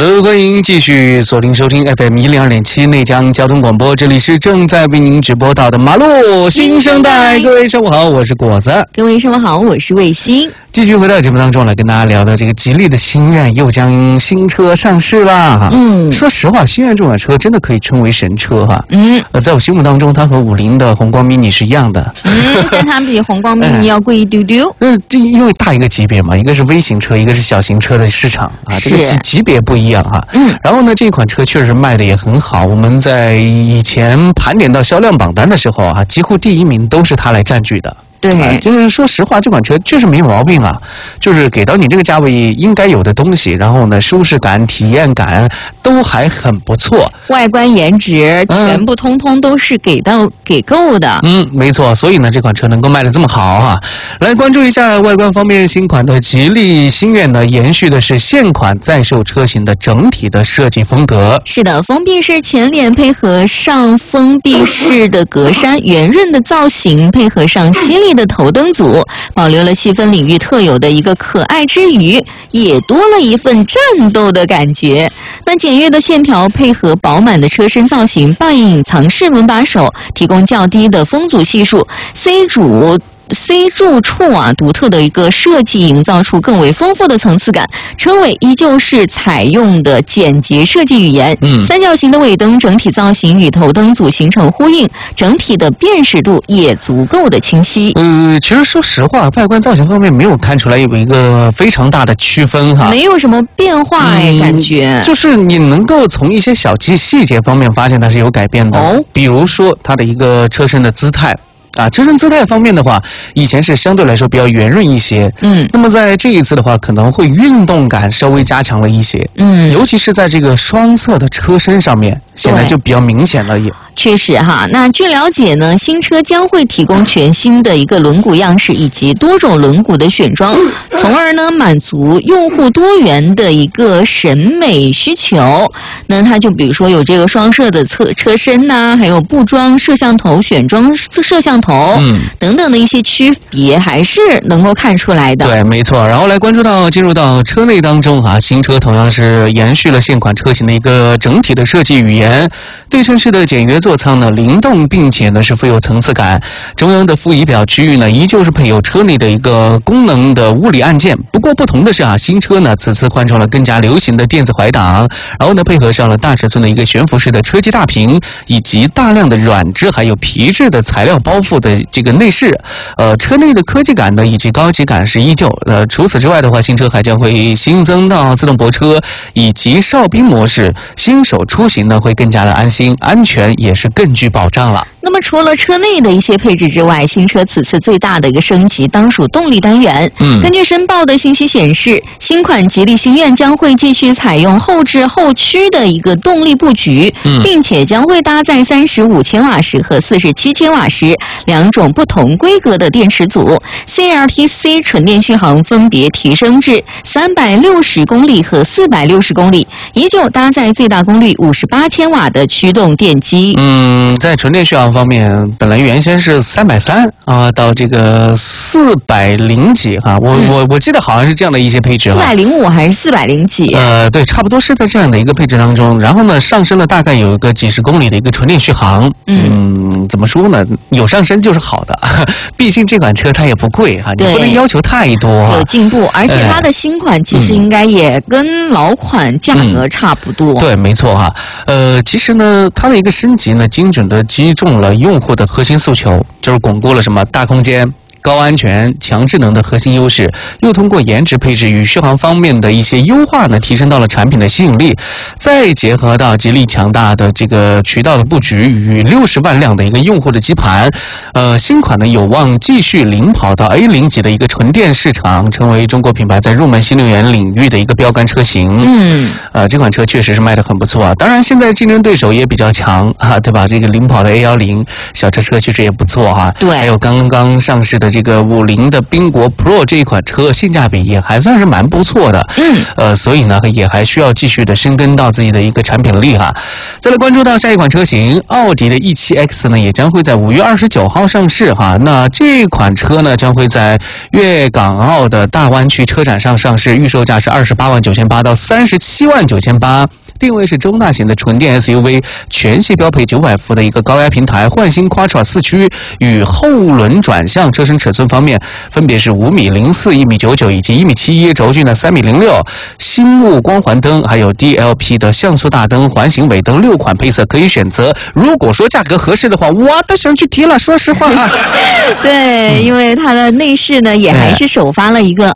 的，欢迎继续锁定收听 FM 102.7内江交通广播，这里是正在为您直播到的马路新生代。各位上午好，我是果子。 各位上午好，我是卫星。 继续回到节目当中来跟大家聊的这个吉利的星愿又将新车上市啦。说实话，星愿这款车真的可以称为神车哈。在我心目当中，它和50的宏光 mini 是一样的。 但它比宏光 mini 要贵一丢丢。 这因为大一个级别嘛，一个是微型车，一个是小型车的市场啊，这个级别不一样哈。然后呢，这款车确实卖的也很好。我们在以前盘点到销量榜单的时候啊，几乎第一名都是它来占据的。 对， 就是说实话，这款车确实没毛病啊，就是给到你这个价位应该有的东西，然后呢，舒适感、体验感都还很不错， 外观颜值全部通通都是给够的。 没错，所以呢，这款车能够卖得这么好啊。来关注一下外观方面，新款的吉利星愿呢，延续的是现款在售车型的整体的设计风格。 是的，封闭式前脸配合上封闭式的格栅，圆润的造型配合上犀利的头灯组，保留了细分领域特有的一个可爱之余，也多了一份战斗的感觉。那简约的线条配合饱满的车身造型，半隐藏式门把手提供较低的风阻系数， C 柱处独特的一个设计营造出更为丰富的层次感。车尾依旧是采用的简洁设计语言，三角形的尾灯整体造型与头灯组形成呼应，整体的辨识度也足够的清晰。 其实说实话，外观造型方面没有看出来有一个非常大的区分哈， 没有什么变化感觉就是你能够从一些小细节方面发现它是有改变的比如说它的一个车身的姿态。车身姿态方面的话，以前是相对来说比较圆润一些，那么在这一次的话，可能会运动感稍微加强了一些，尤其是在这个双侧的车身上面，显得就比较明显了也。 确实哈，那据了解呢，新车将会提供全新的一个轮毂样式以及多种轮毂的选装，从而呢满足用户多元的一个审美需求。那它就比如说有这个双摄的车身呐，还有布装摄像头、选装摄像头等等的一些区别，还是能够看出来的。 对，没错。然后来进入到车内当中哈，新车同样是延续了现款车型的一个整体的设计语言，对称式的简约座舱呢灵动，并且呢是富有层次感。中央的副仪表区域呢依旧是配有车内的一个功能的物理按键，不过不同的是新车呢此次换成了更加流行的电子怀档，然后呢配合上了大尺寸的一个悬浮式的车机大屏，以及大量的软质还有皮质的材料包覆的这个内饰。车内的科技感呢以及高级感是依旧。除此之外的话，新车还将会新增到自动泊车以及哨兵模式，新手出行呢会更加的安心，安全也是更具保障了。 那么除了车内的一些配置之外，新车此次最大的一个升级当属动力单元。根据申报的信息显示，新款吉利星愿将会继续采用后置后驱的一个动力布局，并且将会搭载35千瓦时和47千瓦时两种不同规格的电池组， CLTC 纯电续航分别提升至360公里和460公里，依旧搭载最大功率58千瓦的驱动电机。 在纯电续航方面，本来原先是330到这个400几我记得好像是这样的一些配置 405还是400几？ 对，差不多是在这样的一个配置当中。然后呢，上升了大概有一个几十公里的一个纯电续航。怎么说呢？有上升就是好的，毕竟这款车它也不贵你不能要求太多有进步，而且它的新款其实应该也跟老款价格差不多。 对，没错其实呢，它的一个升级呢，精准的击中了用户的核心诉求，就是巩固了什么大空间、高安全、强智能的核心优势，又通过颜值配置与续航方面的一些优化呢，提升到了产品的吸引力。再结合到吉利强大的这个渠道的布局与60万辆的一个用户的基盘，新款呢有望继续领跑到 A0 级的一个纯电市场，成为中国品牌在入门新能源领域的一个标杆车型。这款车确实是卖得很不错当然现在竞争对手也比较强对吧？这个领跑的 A10 小车确实也不错对，还有刚刚上市的这个50的宾国 Pro 这一款车性价比也还算是蛮不错的。所以呢也还需要继续的深耕到自己的一个产品力哈。再来关注到下一款车型，奥迪的 E7X 呢也将会在5月29号上市哈。那这款车呢将会在粤港澳的大湾区车展上上市，预售价是28.98万到37.98万。定位是中大型的纯电 SUV， 全系标配900伏的一个高压平台，焕新 Quattro 4驱与后轮转向。车身尺寸方面分别是5.04米、1.99米以及1.71米，轴距呢3.06米。星幕光环灯还有 DLP 的像素大灯、环形尾灯6款配色可以选择。如果说价格合适的话，我都想去提了，说实话啊。 对，因为它的内饰呢也还是首发了一个